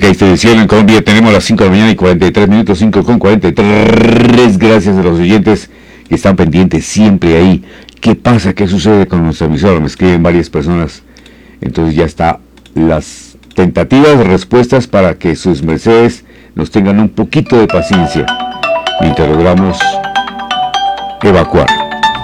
caíste del cielo. En Colombia tenemos las 5 de la mañana y 43 minutos, 5:43. Gracias a los oyentes que están pendientes siempre ahí. ¿Qué pasa? ¿Qué sucede con nuestra emisora? Me escriben varias personas. Entonces ya está las tentativas, respuestas para que sus mercedes nos tengan un poquito de paciencia mientras logramos evacuar.